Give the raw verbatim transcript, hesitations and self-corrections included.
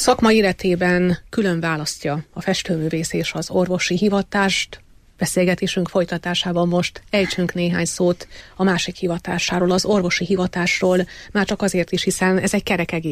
Szakmai életében külön választja a festőművész és az orvosi hivatást. Beszélgetésünk folytatásában most ejtsünk néhány szót a másik hivatásáról, az orvosi hivatásról, már csak azért is, hiszen ez egy kerek egész.